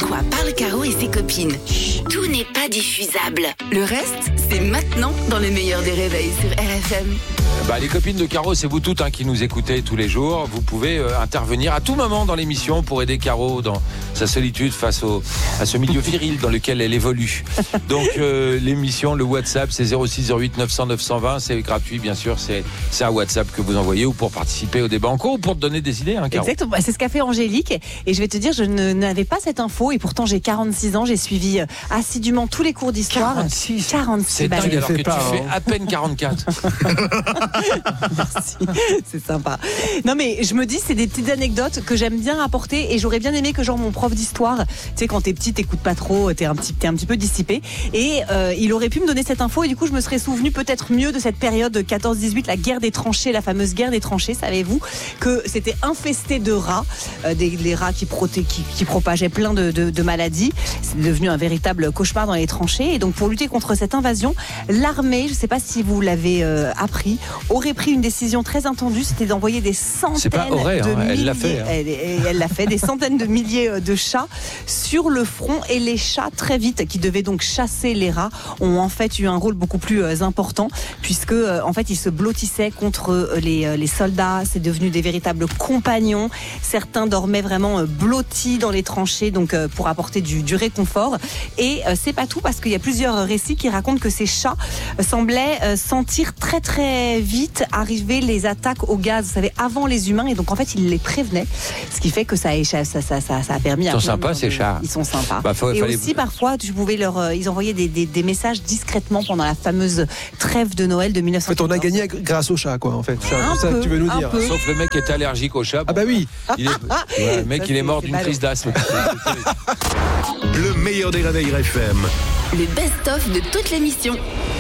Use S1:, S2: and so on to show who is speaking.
S1: quoi parlent Caro et ses copines. Tout n'est pas diffusable. Le reste, c'est maintenant dans le meilleur des réveils sur RFM.
S2: Les copines de Caro, c'est vous toutes qui nous écoutez tous les jours. Vous pouvez intervenir à tout moment dans l'émission pour aider Caro dans sa solitude face à ce milieu viril dans lequel elle évolue. Donc l'émission, le WhatsApp, c'est 06 08 900 920. C'est gratuit, bien sûr. C'est un WhatsApp que vous envoyez ou pour participer au débat en cours ou pour te donner des idées, Caro.
S3: Exactement, c'est ce qu'a fait Angélique. Et je vais te dire, je n'avais pas cette info. Et pourtant, j'ai 46 ans. J'ai suivi assidûment tous les cours d'histoire. 46.
S2: C'est dingue alors que tu fais à peine 44.
S3: Merci, c'est sympa. Non mais je me dis, c'est des petites anecdotes que j'aime bien rapporter et j'aurais bien aimé que genre mon prof d'histoire, tu sais quand t'es petit t'écoutes pas trop, t'es un petit peu dissipé et il aurait pu me donner cette info et du coup je me serais souvenu peut-être mieux de cette période de 14-18, la guerre des tranchées, la fameuse guerre des tranchées. Savez-vous que c'était infesté de rats, les rats qui propageaient plein de maladies. C'est devenu un véritable cauchemar dans les tranchées et donc pour lutter contre cette invasion, l'armée, je sais pas si vous l'avez appris, aurait pris une décision très attendue, c'était d'envoyer des centaines de milliers,
S2: elle l'a fait.
S3: Elle l'a fait, des centaines de milliers de chats sur le front et les chats très vite, qui devaient donc chasser les rats, ont en fait eu un rôle beaucoup plus important puisque en fait ils se blottissaient contre les soldats, c'est devenu des véritables compagnons. Certains dormaient vraiment blottis dans les tranchées donc pour apporter du réconfort et c'est pas tout parce qu'il y a plusieurs récits qui racontent que ces chats semblaient sentir très très vite arriver les attaques au gaz, vous savez, avant les humains et donc en fait ils les prévenaient, ce qui fait que ça a permis à...
S2: Ils sont sympas ces chats.
S3: Ils sont sympas. Aussi parfois tu pouvais ils envoyaient des messages discrètement pendant la fameuse trêve de Noël de 1914.
S4: En fait on a gagné grâce aux chats quoi en fait. Ça que tu veux nous dire.
S2: Sauf le mec qui était allergique aux chats.
S4: Ah bah oui.
S2: Le mec il est mort d'une crise d'asthme.
S5: Le meilleur des réveils RFM.
S1: Le best-of de toute l'émission.